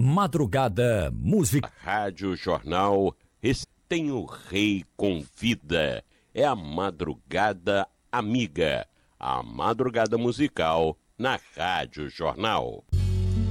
Madrugada Música. Rádio Jornal tem o Rei Convida. É a Madrugada Amiga, a madrugada musical na Rádio Jornal.